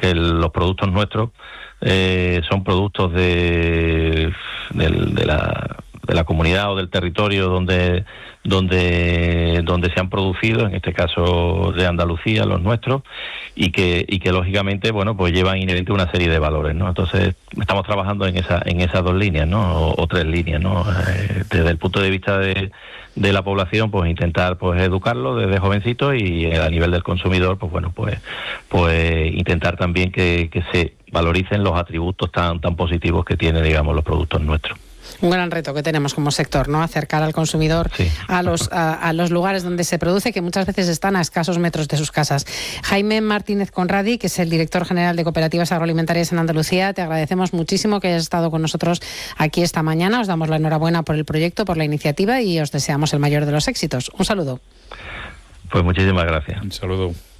que los productos nuestros son productos de la comunidad o del territorio donde se han producido, en este caso de Andalucía, los nuestros, y que lógicamente, bueno, pues llevan inherente una serie de valores, ¿no? Entonces estamos trabajando en esas dos líneas, ¿no? O tres líneas, ¿no? Desde el punto de vista de la población, pues intentar pues educarlo desde jovencito, y a nivel del consumidor, pues bueno, pues intentar también que se valoricen los atributos tan positivos que tienen, digamos, los productos nuestros. Un gran reto que tenemos como sector, ¿no? Acercar al consumidor a los lugares donde se produce, que muchas veces están a escasos metros de sus casas. Jaime Martínez Conradi, que es el director general de Cooperativas Agroalimentarias en Andalucía, te agradecemos muchísimo que hayas estado con nosotros aquí esta mañana. Os damos la enhorabuena por el proyecto, por la iniciativa, y os deseamos el mayor de los éxitos. Un saludo. Pues muchísimas gracias. Un saludo.